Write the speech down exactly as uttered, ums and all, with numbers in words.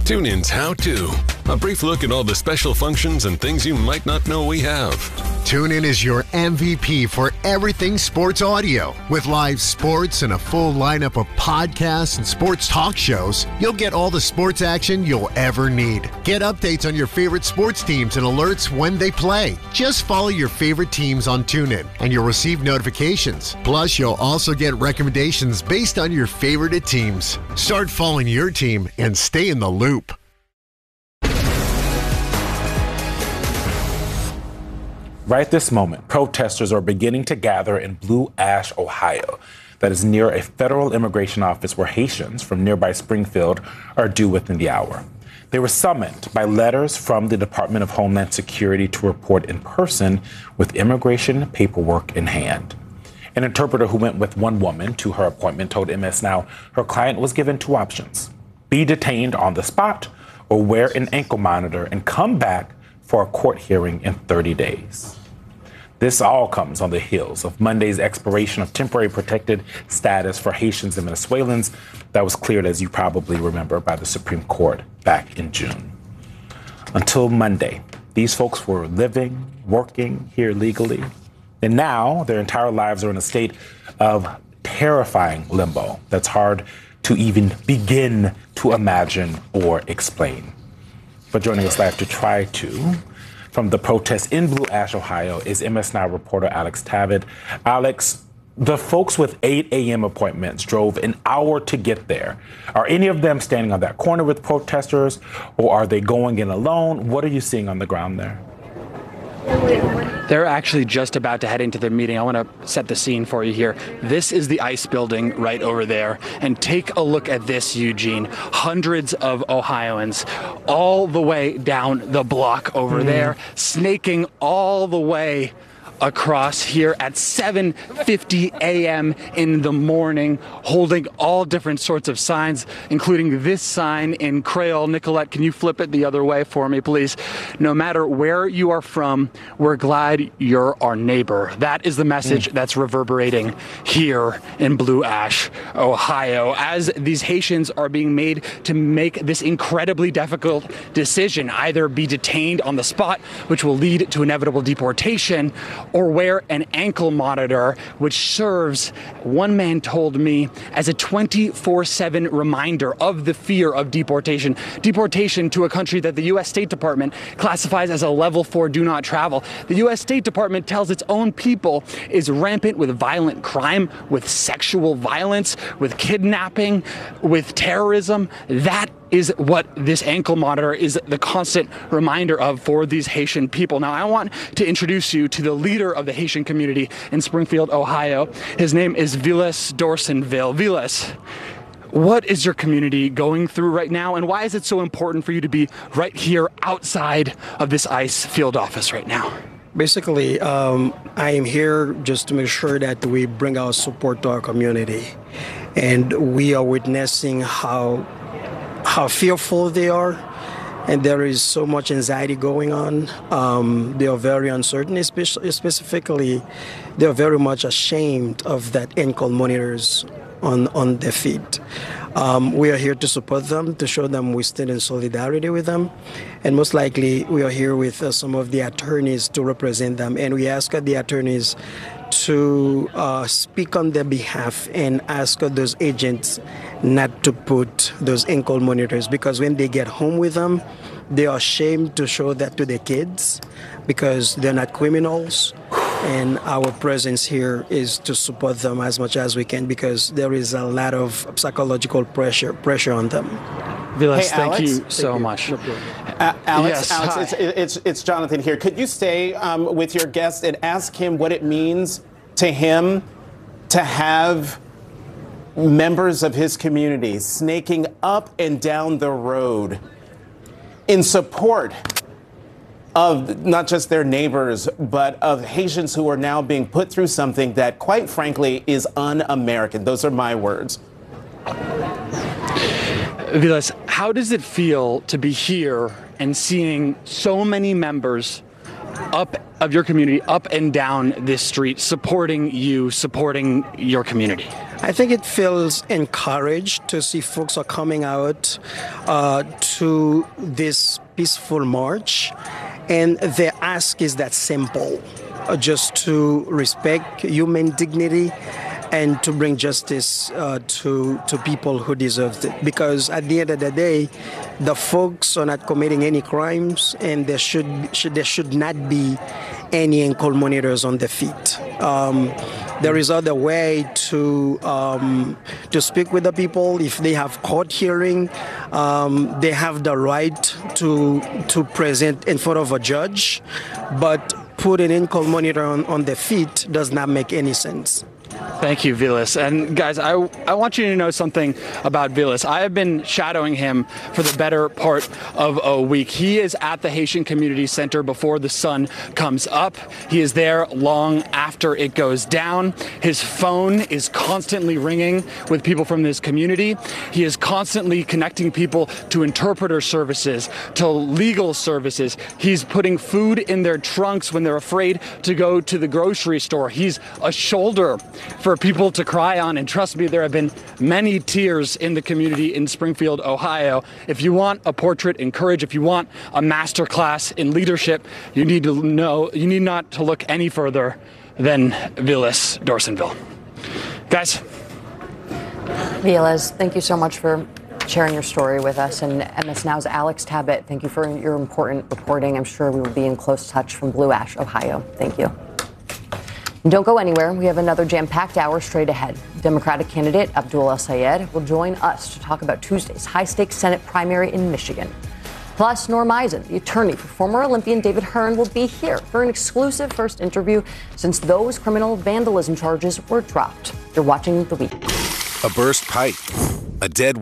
TuneIn's How To. A brief look at all the special functions and things you might not know we have. TuneIn is your M V P for everything sports audio. With live sports and a full lineup of podcasts and sports talk shows, you'll get all the sports action you'll ever need. Get updates on your favorite sports teams and alerts when they play. Just follow your favorite teams on TuneIn, and you'll receive notifications. Plus, you'll also get recommendations based on your favorite teams. Start following your team and stay in the loop. Right this moment, protesters are beginning to gather in Blue Ash, Ohio, that is near a federal immigration office where Haitians from nearby Springfield are due within the hour. They were summoned by letters from the Department of Homeland Security to report in person with immigration paperwork in hand. An interpreter who went with one woman to her appointment told M S Now her client was given two options: be detained on the spot or wear an ankle monitor and come back for a court hearing in thirty days. This all comes on the heels of Monday's expiration of temporary protected status for Haitians and Venezuelans that was cleared, as you probably remember, by the Supreme Court back in June. Until Monday, these folks were living, working here legally, and now their entire lives are in a state of terrifying limbo that's hard to even begin to imagine or explain. But joining us live to try to, from the protests in Blue Ash, Ohio, is M S Now reporter Alex Tavid. Alex, the folks with eight a.m. appointments drove an hour to get there. Are any of them standing on that corner with protesters, or are they going in alone? What are you seeing on the ground there? They're actually just about to head into their meeting. I want to set the scene for you here. This is the ICE building right over there. And take a look at this, Eugene. Hundreds of Ohioans all the way down the block over mm. there, snaking all the way across here at seven fifty a.m. in the morning, holding all different sorts of signs, including this sign in Creole. Nicolette, can you flip it the other way for me, please? No matter where you are from, we're glad you're our neighbor. That is the message mm. that's reverberating here in Blue Ash, Ohio, as these Haitians are being made to make this incredibly difficult decision, either be detained on the spot, which will lead to inevitable deportation, or wear an ankle monitor, which serves, one man told me, as a twenty-four seven reminder of the fear of deportation. Deportation to a country that the U S State Department classifies as a level four do not travel. The U S State Department tells its own people is rampant with violent crime, with sexual violence, with kidnapping, with terrorism. That is what this ankle monitor is the constant reminder of for these Haitian people. Now, I want to introduce you to the leader of the Haitian community in Springfield, Ohio. His name is Vilas Dorsonville. Vilas, what is your community going through right now, and why is it so important for you to be right here outside of this ICE field office right now? Basically, um, I am here just to make sure that we bring our support to our community. And we are witnessing how how fearful they are, and there is so much anxiety going on. Um, they are very uncertain, especially, specifically, they are very much ashamed of that ankle monitors on, on their feet. Um, we are here to support them, to show them we stand in solidarity with them, and most likely we are here with uh, some of the attorneys to represent them, and we ask the attorneys to uh, speak on their behalf and ask those agents not to put those ankle monitors, because when they get home with them, they are ashamed to show that to their kids because they're not criminals. And our presence here is to support them as much as we can, because there is a lot of psychological pressure pressure on them. Vilas, hey, thank Alex. you so thank you. much. No uh, Alex, yes, Alex it's, it's, it's Jonathan here. Could you stay um, with your guest and ask him what it means to him to have members of his community snaking up and down the road in support of not just their neighbors, but of Haitians who are now being put through something that, quite frankly, is un-American. Those are my words. Vilas, how does it feel to be here and seeing so many members up of your community up and down this street supporting you, supporting your community? I think it feels encouraged to see folks are coming out uh, to this peaceful march. And the ask is that simple, uh, just to respect human dignity and to bring justice uh, to to people who deserve it. Because at the end of the day, the folks are not committing any crimes, and there should, should there should not be any ankle monitors on their feet. Um, there is other way to um, to speak with the people. If they have court hearing, um, they have the right to to present in front of a judge, but put an ankle monitor on, on their feet does not make any sense. Thank you, Vilas. And guys, I, I want you to know something about Vilas. I have been shadowing him for the better part of a week. He is at the Haitian Community Center before the sun comes up. He is there long after it goes down. His phone is constantly ringing with people from this community. He is constantly connecting people to interpreter services, to legal services. He's putting food in their trunks when they're afraid to go to the grocery store. He's a shoulder for people to cry on, and trust me, there have been many tears in the community in Springfield, Ohio. If you want a portrait in courage, if you want a master class in leadership, you need to know, you need not to look any further than Vilas D'Orsonville. Guys. Vilas, thank you so much for sharing your story with us. And M S Now's Alex Tabbitt, thank you for your important reporting. I'm sure we will be in close touch from Blue Ash, Ohio. Thank you. Don't go anywhere. We have another jam-packed hour straight ahead. Democratic candidate Abdul El-Sayed will join us to talk about Tuesday's high-stakes Senate primary in Michigan. Plus, Norm Eisen, the attorney for former Olympian David Hearn, will be here for an exclusive first interview since those criminal vandalism charges were dropped. You're watching The Week. A burst pipe, a dead